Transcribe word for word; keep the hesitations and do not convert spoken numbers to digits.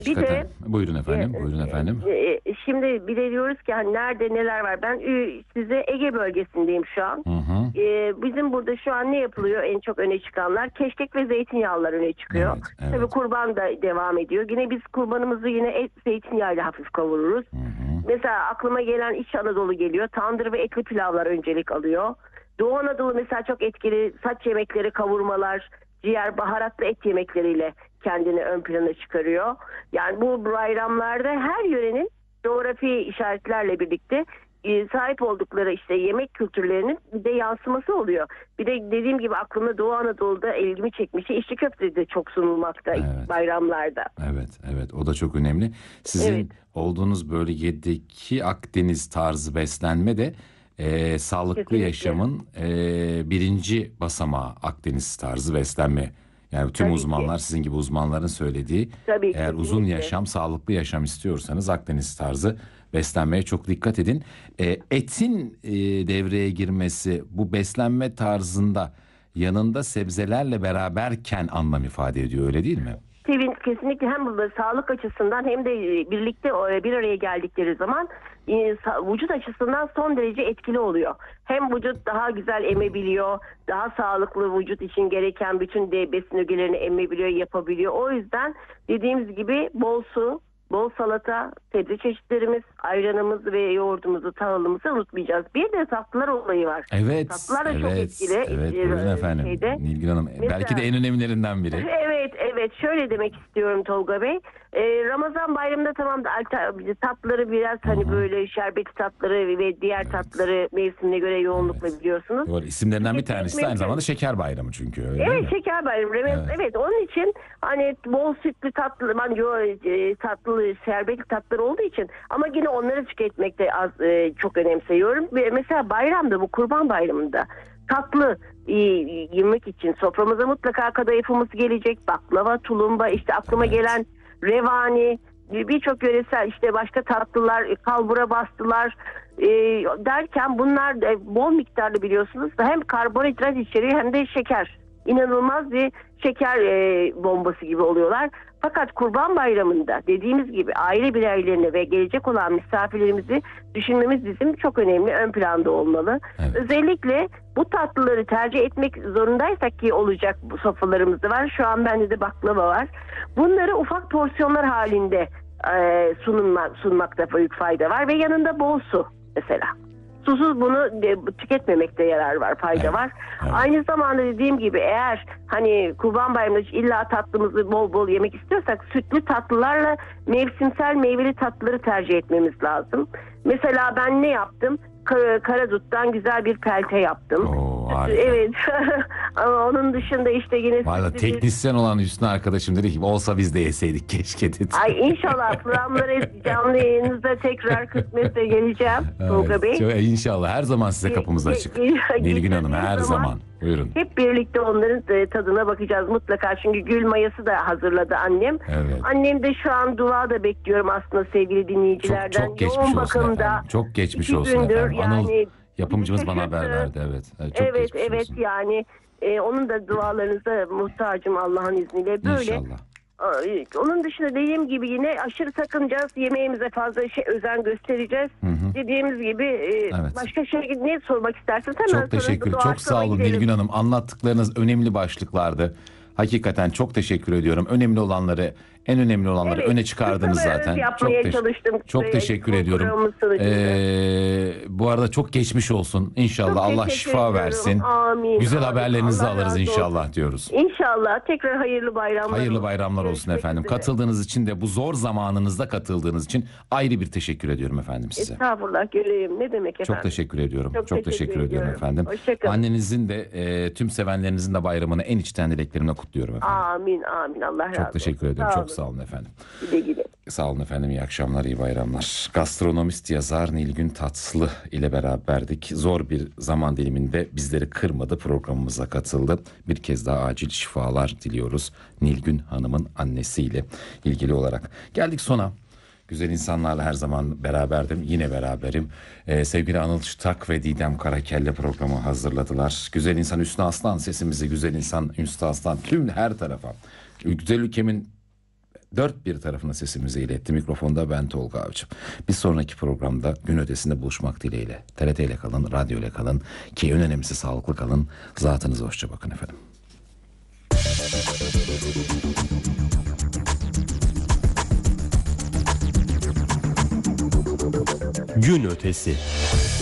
Bir de buyurun efendim, e, buyurun efendim. e, şimdi bir de diyoruz ki hani nerede neler var. Ben e, size Ege bölgesindeyim şu an. Hı hı. E, bizim burada şu an ne yapılıyor? En çok öne çıkanlar keşkek ve zeytinyağlılar öne çıkıyor. Evet, evet. Tabii kurban da devam ediyor. Yine biz kurbanımızı yine et zeytinyağıyla hafif kavururuz. Hı hı. Mesela aklıma gelen İç Anadolu geliyor. Tandır ve etli pilavlar öncelik alıyor. Doğu Anadolu mesela çok etkili saç yemekleri, kavurmalar, ciğer, baharatlı et yemekleriyle kendini ön plana çıkarıyor. Yani bu bayramlarda her yörenin coğrafi işaretlerle birlikte e, sahip oldukları işte yemek kültürlerinin bir de yansıması oluyor. Bir de dediğim gibi aklımda Doğu Anadolu'da ilgimi çekmişti. İçli köfte de çok sunulmakta Evet. bayramlarda. Evet, evet. O da çok önemli. Sizin Evet. olduğunuz bölgedeki Akdeniz tarzı beslenme de e, sağlıklı Kesinlikle. yaşamın e, birinci basamağı Akdeniz tarzı beslenme. Yani tüm Tabii uzmanlar, ki. sizin gibi uzmanların söylediği, Tabii, eğer uzun kesinlikle. yaşam, sağlıklı yaşam istiyorsanız Akdeniz tarzı beslenmeye çok dikkat edin. E, etin e, devreye girmesi bu beslenme tarzında yanında sebzelerle beraberken anlam ifade ediyor, öyle değil mi? Sevin, kesinlikle hem bu sağlık açısından hem de birlikte bir araya geldikleri zaman e, vücut açısından son derece etkili oluyor. Hem vücut daha güzel emebiliyor, daha sağlıklı vücut için gereken bütün de besin ögelerini emebiliyor, yapabiliyor. O yüzden dediğimiz gibi bol su, bol salata, sebze çeşitlerimiz, ayranımız ve yoğurdumuzu, tahılımızı unutmayacağız. Bir de tatlılar olayı var. Evet, Tatlılar da evet, çok etkili. evet. Ee, Buyurun efendim. şeyde. Nilgün Hanım, Mesela- belki de en önemlilerinden biri. Evet, evet. Şöyle demek istiyorum Tolga Bey. Ee, Ramazan bayramında tamam da alta- tatları biraz hani böyle şerbetli tatları ve diğer tatları mevsimine göre yoğunlukla Evet. biliyorsunuz. Doğru. İsimlerinden bir tanesi de aynı Ekmek- zamanda şeker bayramı çünkü, öyle değil Evet, mi? şeker bayramı. Evet. Evet. evet, onun için hani bol sütlü tatlı, hani yo- e, tatlı, şerbetli tatlar olduğu için ama yine onları tüketmekte az e, çok önemsiyorum. Ve mesela bayramda, bu Kurban Bayramı'nda tatlı e, yemek için soframıza mutlaka kadayıfımız gelecek. Baklava, tulumba, işte aklıma Evet. gelen revani, birçok yöresel işte başka tatlılar, kalbura bastılar e, derken bunlar e, bol miktarda biliyorsunuz da hem karbonhidrat içeriyor hem de şeker. İnanılmaz bir şeker e, bombası gibi oluyorlar. Fakat Kurban Bayramı'nda dediğimiz gibi aile bireylerini ve gelecek olan misafirlerimizi düşünmemiz bizim çok önemli, ön planda olmalı. Evet. Özellikle bu tatlıları tercih etmek zorundaysak ki olacak, bu sofralarımızda var. Şu an bende de baklava var. Bunları ufak porsiyonlar halinde e, sunulmak, sunmakta büyük fayda var ve yanında bol su mesela. Susuz bunu e, tüketmemekte yarar var, fayda Evet, var. evet. Aynı zamanda dediğim gibi eğer hani Kurban Bayramı'nda illa tatlımızı bol bol yemek istiyorsak sütlü tatlılarla mevsimsel meyveli tatlıları tercih etmemiz lazım. Mesela ben ne yaptım? Kar- Karadut'tan güzel bir pelte yaptım. Oo, Sütlü- harika. evet. Ama onun dışında işte yine Valla sütlü bir- teknisyen olan Hüsnü arkadaşım dedi ki olsa biz de yeseydik keşke dedi. Ay inşallah programları canlı yayınınızda tekrar kısmetse geleceğim Tolga Evet, Bey. çok- inşallah her zaman size kapımız Ge- açık. ge- Nilgün Hanım, her getirdiğim zaman zaman. Buyurun. Hep birlikte onların e, tadına bakacağız mutlaka. Çünkü gül mayası da hazırladı annem. Evet. Annem de şu an dua da bekliyorum aslında sevgili Çok, dinleyicilerden. çok geçmiş Yoğun olsun bakımda. efendim. Çok geçmiş iki olsun gündür efendim. Anıl yani yapımcımız bana haber şaşırttı. verdi. Evet. Evet, çok Evet geçmiş evet olsun. yani e, onun da dualarınıza muhtacım Allah'ın izniyle. Böyle. İnşallah. Ay, Onun dışında dediğim gibi yine aşırı sakınacağız. Yemeğimize fazla şey, özen göstereceğiz. hı. Dediğimiz gibi e, Evet. başka şey ne sormak isterseniz hemen Çok teşekkür ederim. sorun. Çok sağ olun Doğaçlama gidelim. Nilgün Hanım. Anlattıklarınız önemli başlıklardı. Hakikaten çok teşekkür ediyorum. Önemli olanları, en önemli olanları Evet, öne çıkardınız kısa ve öz zaten. yapmaya teş- çalıştım. Çok Ve teşekkür bu ediyorum. programın sonucunda. Ee, bu arada çok geçmiş olsun. İnşallah Çok Allah teşekkür şifa ediyorum. versin. Amin, Güzel amin. haberlerinizi Allah alırız razı inşallah olsun. diyoruz. İnşallah tekrar hayırlı bayramlar Hayırlı olsun. bayramlar olsun Görüşmek efendim. üzere. Katıldığınız için de bu zor zamanınızda katıldığınız için ayrı bir teşekkür ediyorum efendim size. Estağfurullah göreyim. Ne demek efendim? Çok teşekkür ediyorum. Çok, Çok teşekkür, teşekkür ediyorum ediyorum. efendim. Hoşça kalın. Annenizin de e, tüm sevenlerinizin de bayramını en içten dileklerimle kutluyorum efendim. Amin amin. Allah razı olsun. Çok teşekkür ediyorum. Çok sağ olun efendim. Güle güle. Sağ olun efendim. İyi akşamlar, iyi bayramlar. Gastronomist yazar Nilgün Tatlı ile beraberdik. Zor bir zaman diliminde bizleri kırmadı, programımıza katıldı. Bir kez daha acil şifalar diliyoruz Nilgün Hanım'ın annesiyle ilgili olarak. Geldik sona. Güzel insanlarla her zaman beraberdim. Yine beraberim. Ee, sevgili Anıl Çıtak ve Didem Karakelle programı hazırladılar. Güzel insan Hüsnü Aslan sesimizi, güzel insan Hüsnü Aslan tüm her tarafa. Güzel ülkemin Dört bir tarafına sesimizi iletti. Mikrofonda ben Tolga Avcı. Bir sonraki programda gün ötesinde buluşmak dileğiyle. T R T ile kalın, radyo ile kalın ki en önemlisi sağlıklı kalın. Zatınıza hoşça bakın efendim. Gün ötesi.